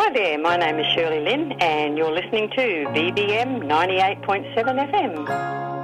Hi there, my name is Shirley Lynn and you're listening to VBM 98.7 FM.